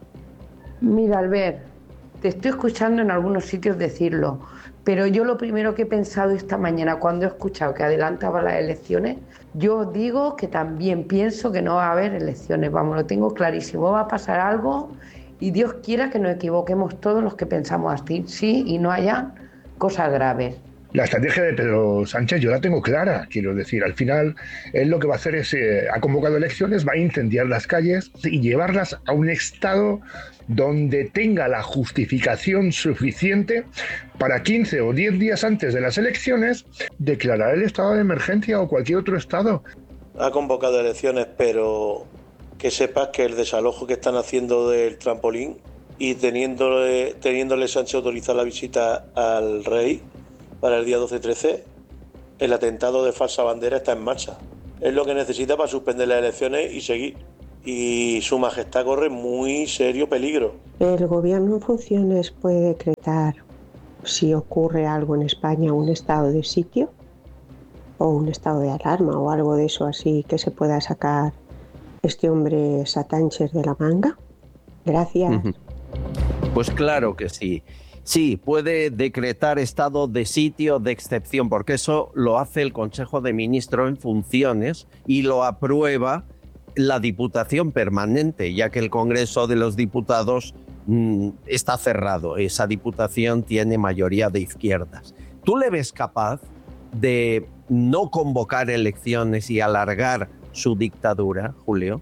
Mira, Albert, te estoy escuchando en algunos sitios decirlo, pero yo lo primero que he pensado esta mañana cuando he escuchado que adelantaba las elecciones, yo digo que también pienso que no va a haber elecciones, vamos, lo tengo clarísimo, va a pasar algo y Dios quiera que nos equivoquemos todos los que pensamos así, sí, y no haya cosas graves. La estrategia de Pedro Sánchez yo la tengo clara, quiero decir, al final él lo que va a hacer es, eh, ha convocado elecciones, va a incendiar las calles y llevarlas a un estado donde tenga la justificación suficiente para quince o diez días antes de las elecciones declarar el estado de emergencia o cualquier otro estado. Ha convocado elecciones, pero que sepas que el desalojo que están haciendo del Trampolín y teniéndole, teniéndole Sánchez autorizada la visita al rey para el día doce trece, el atentado de falsa bandera está en marcha. Es lo que necesita para suspender las elecciones y seguir. Y su majestad corre muy serio peligro. El gobierno en funciones puede decretar, si ocurre algo en España, un estado de sitio o un estado de alarma o algo de eso así que se pueda sacar este hombre Sánchez de la manga. Gracias. Pues claro que sí. Sí, puede decretar estado de sitio de excepción, porque eso lo hace el Consejo de Ministros en funciones y lo aprueba la Diputación Permanente, ya que el Congreso de los Diputados mmm, está cerrado. Esa Diputación tiene mayoría de izquierdas. ¿Tú le ves capaz de no convocar elecciones y alargar su dictadura, Julio?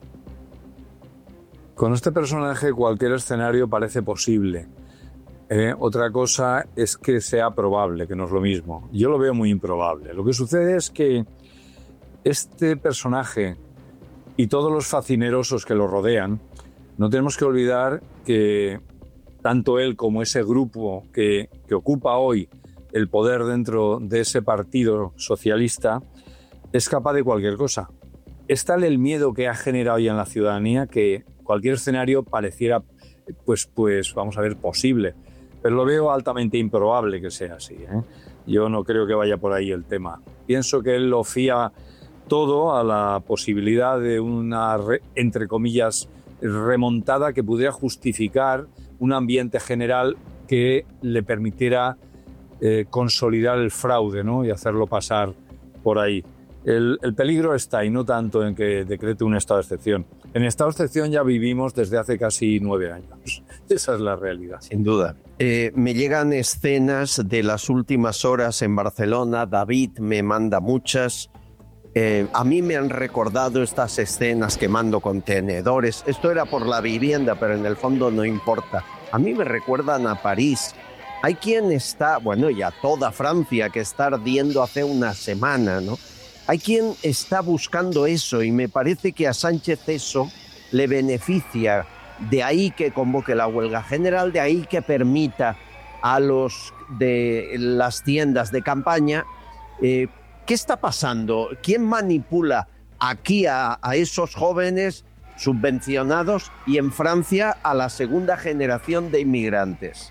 Con este personaje cualquier escenario parece posible. Eh, otra cosa es que sea probable, que no es lo mismo. Yo lo veo muy improbable. Lo que sucede es que este personaje y todos los facinerosos que lo rodean, no tenemos que olvidar que tanto él como ese grupo que, que ocupa hoy el poder dentro de ese partido socialista es capaz de cualquier cosa. Es tal el miedo que ha generado ya en la ciudadanía que cualquier escenario pareciera, pues, pues vamos a ver, posible. Pero lo veo altamente improbable que sea así, ¿eh? Yo no creo que vaya por ahí el tema. Pienso que él lo fía todo a la posibilidad de una, entre comillas, remontada que pudiera justificar un ambiente general que le permitiera eh, consolidar el fraude, ¿no? Y hacerlo pasar por ahí. El, el peligro está ahí, no tanto en que decrete un estado de excepción. En estado de excepción ya vivimos desde hace casi nueve años. Esa es la realidad. Sin duda. Eh, me llegan escenas de las últimas horas en Barcelona. David me manda muchas. Eh, a mí me han recordado estas escenas quemando contenedores. Esto era por la vivienda, pero en el fondo no importa. A mí me recuerdan a París. Hay quien está, bueno, y a toda Francia, que está ardiendo hace una semana, ¿no? Hay quien está buscando eso y me parece que a Sánchez eso le beneficia. De ahí que convoque la huelga general, de ahí que permita a los de las tiendas de campaña. Eh, ¿Qué está pasando? ¿Quién manipula aquí a, a esos jóvenes subvencionados y en Francia a la segunda generación de inmigrantes?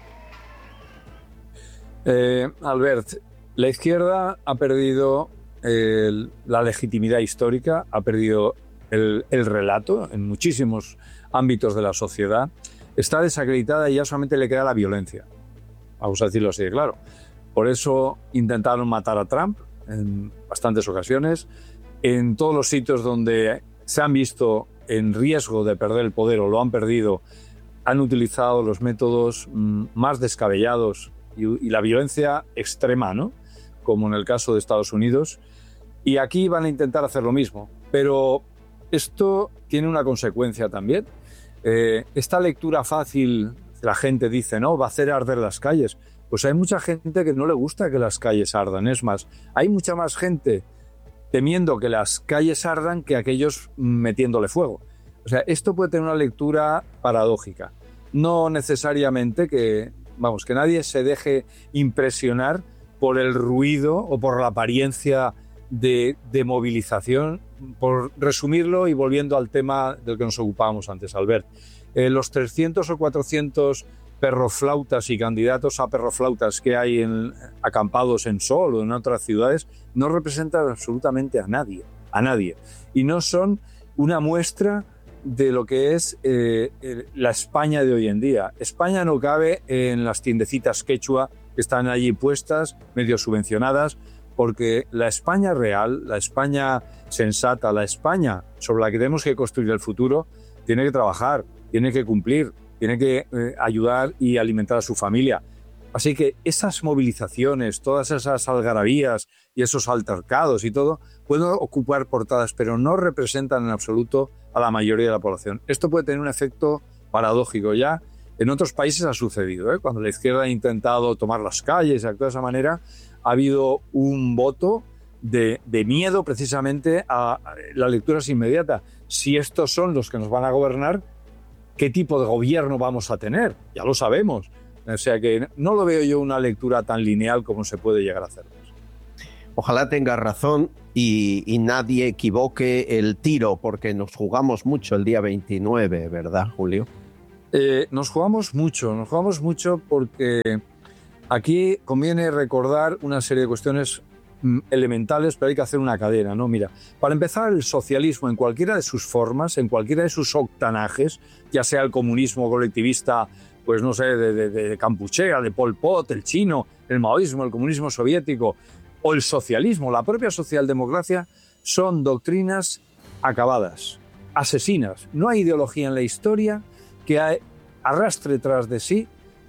Eh, Albert, la izquierda ha perdido el, la legitimidad histórica, ha perdido el, el relato en muchísimos ámbitos de la sociedad, está desacreditada y ya solamente le queda la violencia. Vamos a decirlo así de claro. Por eso intentaron matar a Trump en bastantes ocasiones. En todos los sitios donde se han visto en riesgo de perder el poder o lo han perdido, han utilizado los métodos mm, más descabellados y, y la violencia extrema, ¿no? Como en el caso de Estados Unidos. Y aquí van a intentar hacer lo mismo. Pero esto tiene una consecuencia también. Eh, esta lectura fácil, la gente dice, no, va a hacer arder las calles. Pues hay mucha gente que no le gusta que las calles ardan. Es más, hay mucha más gente temiendo que las calles ardan que aquellos metiéndole fuego. O sea, esto puede tener una lectura paradójica. No necesariamente que, vamos, que nadie se deje impresionar por el ruido o por la apariencia de, de movilización. Por resumirlo y volviendo al tema del que nos ocupábamos antes, Albert, eh, los trescientos o cuatrocientos perroflautas y candidatos a perroflautas que hay en, acampados en Sol o en otras ciudades no representan absolutamente a nadie, a nadie. Y no son una muestra de lo que es eh, la España de hoy en día. España no cabe en las tiendecitas quechua que están allí puestas, medio subvencionadas, porque la España real, la España sensata, la España sobre la que tenemos que construir el futuro, tiene que trabajar, tiene que cumplir, tiene que eh, ayudar y alimentar a su familia. Así que esas movilizaciones, todas esas algarabías y esos altercados y todo, pueden ocupar portadas, pero no representan en absoluto a la mayoría de la población. Esto puede tener un efecto paradójico. Ya en otros países ha sucedido, ¿eh? Cuando la izquierda ha intentado tomar las calles y actuar de esa manera, ha habido un voto de, de miedo precisamente a, a la lectura inmediata. Si estos son los que nos van a gobernar, qué tipo de gobierno vamos a tener, ya lo sabemos. O sea que no lo veo yo una lectura tan lineal como se puede llegar a hacer. Ojalá tenga razón y, y nadie equivoque el tiro, porque nos jugamos mucho el día veintinueve, ¿verdad, Julio? Eh, nos jugamos mucho, nos jugamos mucho porque aquí conviene recordar una serie de cuestiones mm, elementales, pero hay que hacer una cadena, ¿no? Mira, para empezar, el socialismo en cualquiera de sus formas, en cualquiera de sus octanajes, ya sea el comunismo colectivista, pues no sé, de, de, de Kampuchea, de Pol Pot, el chino, el maoísmo, el comunismo soviético, o el socialismo, la propia socialdemocracia, son doctrinas acabadas, asesinas. No hay ideología en la historia que arrastre tras de sí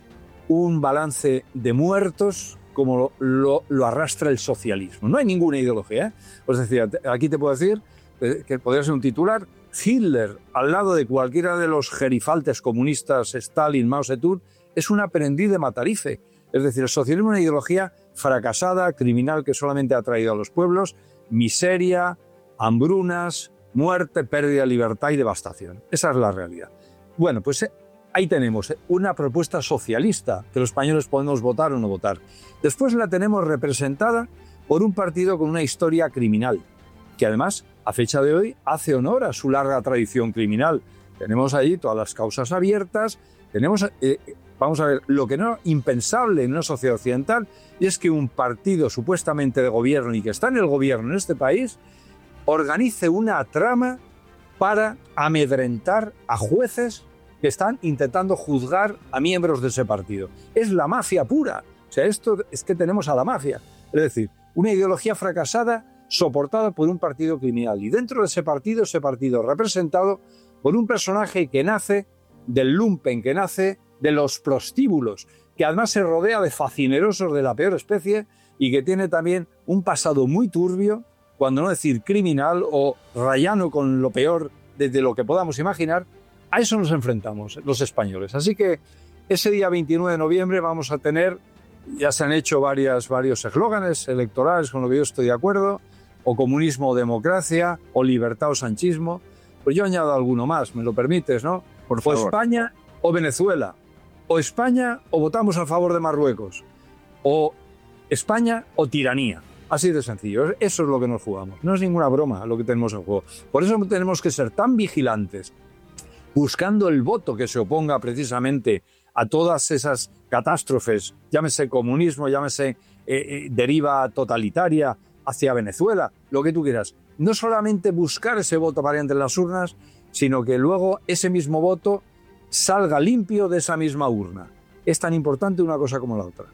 un balance de muertos como lo, lo, lo arrastra el socialismo. No hay ninguna ideología, ¿eh? Os decía, aquí te puedo decir que podría ser un titular: Hitler, al lado de cualquiera de los gerifaltes comunistas, Stalin, Mao Zedong, es un aprendiz de Matarife. Es decir, el socialismo es una ideología fracasada, criminal, que solamente ha traído a los pueblos miseria, hambrunas, muerte, pérdida de libertad y devastación. Esa es la realidad. Bueno, pues ahí tenemos una propuesta socialista que los españoles podemos votar o no votar. Después la tenemos representada por un partido con una historia criminal, que además, a fecha de hoy, hace honor a su larga tradición criminal. Tenemos ahí todas las causas abiertas, tenemos... Eh, Vamos a ver, lo que no es impensable en una sociedad occidental es que un partido supuestamente de gobierno y que está en el gobierno en este país organice una trama para amedrentar a jueces que están intentando juzgar a miembros de ese partido. Es la mafia pura. O sea, esto es que tenemos a la mafia. Es decir, una ideología fracasada soportada por un partido criminal. Y dentro de ese partido, ese partido representado por un personaje que nace del lumpen, que nace de los prostíbulos, que además se rodea de facinerosos de la peor especie y que tiene también un pasado muy turbio, cuando no decir criminal o rayano con lo peor de lo que podamos imaginar. A eso nos enfrentamos los españoles. Así que ese día veintinueve de noviembre vamos a tener, ya se han hecho varias, varios eslóganes electorales con lo que yo estoy de acuerdo, o comunismo o democracia, o libertad o sanchismo. Pues yo añado alguno más, me lo permites, ¿no? Por favor. O España o Venezuela. O España o votamos a favor de Marruecos, o España o tiranía. Así de sencillo, eso es lo que nos jugamos. No es ninguna broma lo que tenemos en juego. Por eso tenemos que ser tan vigilantes, buscando el voto que se oponga precisamente a todas esas catástrofes, llámese comunismo, llámese eh, eh, deriva totalitaria hacia Venezuela, lo que tú quieras. No solamente buscar ese voto para entre las urnas, sino que luego ese mismo voto salga limpio de esa misma urna. Es tan importante una cosa como la otra.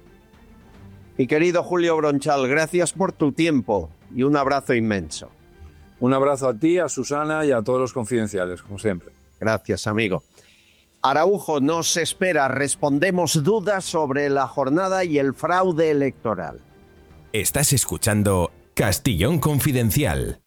Mi querido Julio Bronchal, gracias por tu tiempo y un abrazo inmenso. Un abrazo a ti, a Susana y a todos los confidenciales, como siempre. Gracias, amigo. Araujo nos espera. Respondemos dudas sobre la jornada y el fraude electoral. Estás escuchando Castellón Confidencial.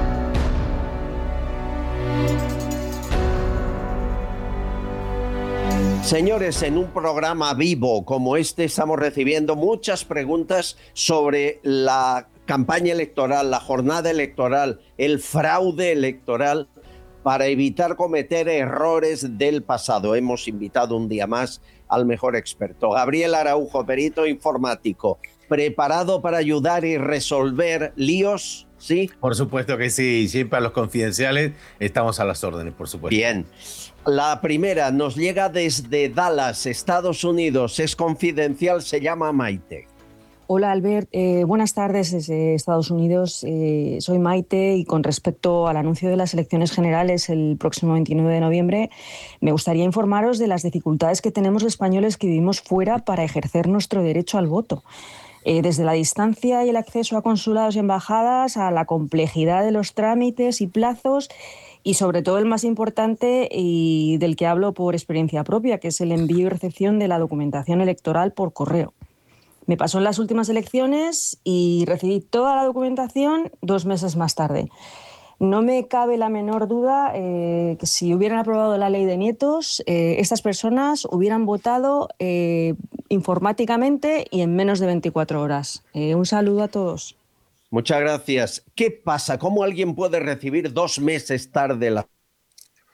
Señores, en un programa vivo como este estamos recibiendo muchas preguntas sobre la campaña electoral, la jornada electoral, el fraude electoral, para evitar cometer errores del pasado. Hemos invitado un día más al mejor experto, Gabriel Araujo, perito informático, preparado para ayudar y resolver líos, ¿sí? Por supuesto que sí, siempre a los confidenciales estamos a las órdenes, por supuesto. Bien. La primera nos llega desde Dallas, Estados Unidos. Es confidencial, se llama Maite. Hola Albert, eh, buenas tardes desde Estados Unidos. Eh, soy Maite y con respecto al anuncio de las elecciones generales el próximo veintinueve de noviembre, me gustaría informaros de las dificultades que tenemos los españoles que vivimos fuera para ejercer nuestro derecho al voto. Eh, desde la distancia y el acceso a consulados y embajadas, a la complejidad de los trámites y plazos, y sobre todo el más importante y del que hablo por experiencia propia, que es el envío y recepción de la documentación electoral por correo. Me pasó en las últimas elecciones y recibí toda la documentación dos meses más tarde. No me cabe la menor duda eh, que si hubieran aprobado la ley de nietos, eh, estas personas hubieran votado eh, informáticamente y en menos de veinticuatro horas. Eh, un saludo a todos. Muchas gracias. ¿Qué pasa? ¿Cómo alguien puede recibir dos meses tarde la...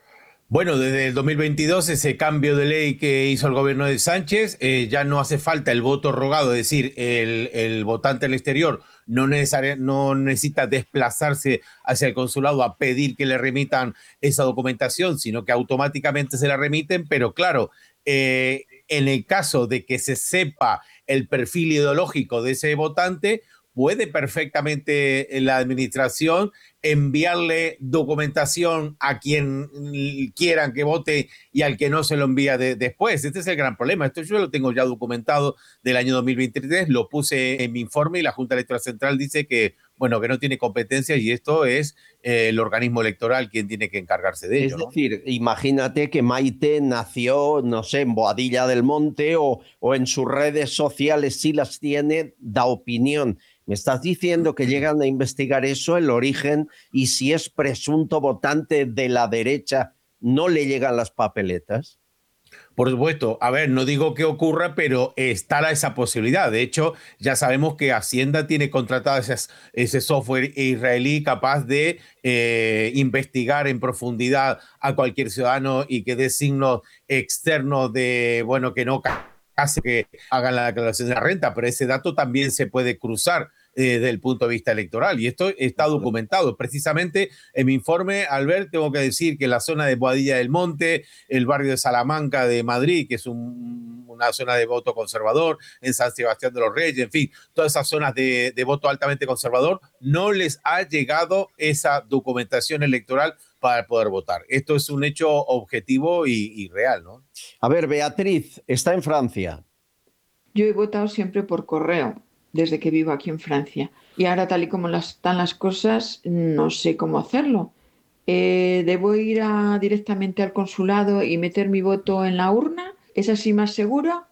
Bueno, desde el dos mil veintidós, ese cambio de ley que hizo el gobierno de Sánchez, eh, ya no hace falta el voto rogado, es decir, el, el votante al exterior no, necesaria, no necesita desplazarse hacia el consulado a pedir que le remitan esa documentación, sino que automáticamente se la remiten, pero claro, eh, en el caso de que se sepa el perfil ideológico de ese votante, puede perfectamente la administración enviarle documentación a quien quieran que vote y al que no se lo envía de, después. Este es el gran problema. Esto yo lo tengo ya documentado del año dos mil veintitrés, lo puse en mi informe y la Junta Electoral Central dice que, bueno, que no tiene competencias y esto es eh, el organismo electoral quien tiene que encargarse de ello. Es decir, ¿no? Imagínate que Maite nació, no sé, en Boadilla del Monte o, o en sus redes sociales, si las tiene, da opinión. Me estás diciendo que llegan a investigar eso, el origen, y si es presunto votante de la derecha, ¿no le llegan las papeletas? Por supuesto, a ver, no digo que ocurra, pero está esa posibilidad. De hecho, ya sabemos que Hacienda tiene contratado esas, ese software israelí capaz de eh, investigar en profundidad a cualquier ciudadano y que dé signos externos de, bueno, que no hace que hagan la declaración de la renta, pero ese dato también se puede cruzar eh, desde el punto de vista electoral y esto está documentado. Precisamente en mi informe, Albert, tengo que decir que la zona de Boadilla del Monte, el barrio de Salamanca de Madrid, que es un, una zona de voto conservador, en San Sebastián de los Reyes, en fin, todas esas zonas de, de voto altamente conservador, no les ha llegado esa documentación electoral para poder votar. Esto es un hecho objetivo y, y real, ¿no? A ver, Beatriz, está en Francia. Yo he votado siempre por correo, desde que vivo aquí en Francia. Y ahora, tal y como las, están las cosas, no sé cómo hacerlo. Eh, ¿Debo ir a, directamente al consulado y meter mi voto en la urna? ¿Es así más seguro?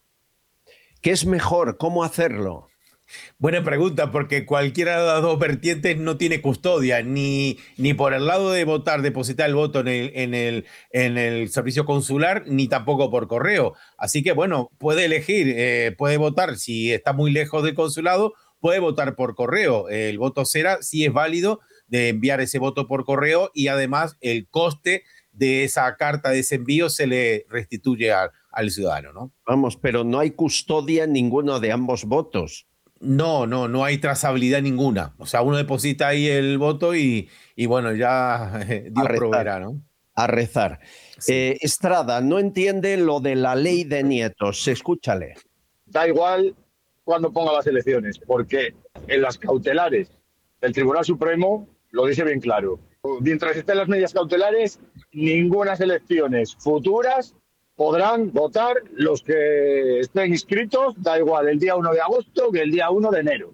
¿Qué es mejor? ¿Cómo hacerlo? Buena pregunta, porque cualquiera de las dos vertientes no tiene custodia, ni, ni por el lado de votar, depositar el voto en el, en, el, en el servicio consular, ni tampoco por correo. Así que, bueno, puede elegir, eh, puede votar si está muy lejos del consulado, puede votar por correo. El voto será, si es válido, de enviar ese voto por correo y además el coste de esa carta de ese envío se le restituye al, al ciudadano, ¿no? Vamos, pero no hay custodia en ninguno de ambos votos. No, no, no hay trazabilidad ninguna. O sea, uno deposita ahí el voto y, y bueno, ya eh, Dios proveerá, ¿no? A rezar. Sí. Eh, Estrada, no entiende lo de la ley de nietos. Escúchale. Da igual cuando ponga las elecciones, porque en las cautelares el Tribunal Supremo lo dice bien claro. Mientras estén las medidas cautelares, ninguna elecciones futuras podrán votar los que estén inscritos, da igual el día uno de agosto que el día uno de enero.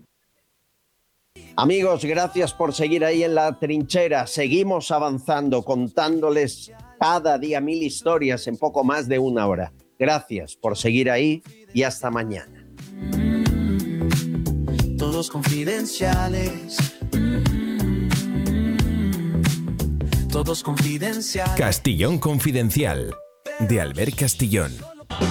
Amigos, gracias por seguir ahí en la trinchera. Seguimos avanzando, contándoles cada día mil historias en poco más de una hora. Gracias por seguir ahí y hasta mañana. Todos confidenciales. Todos confidenciales. Castillón Confidencial, de Albert Castillón.